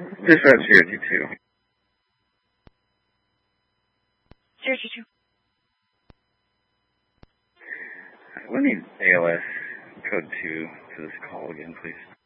Dispatch 022. 022. We need ALS code 2 to this call again, please.